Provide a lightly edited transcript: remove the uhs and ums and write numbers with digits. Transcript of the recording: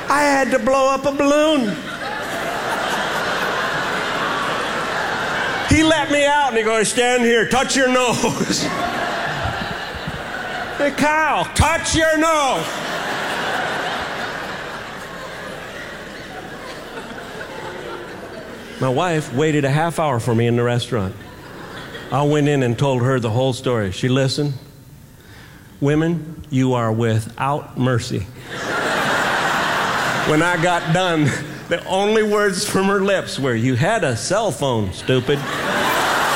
I had to blow up a balloon. He let me out and he goes, stand here, touch your nose. Hey, Kyle, touch your nose. My wife waited a half hour for me in the restaurant. I went in and told her the whole story. She listened. Women, you are without mercy. When I got done, the only words from her lips were, you had a cell phone, stupid.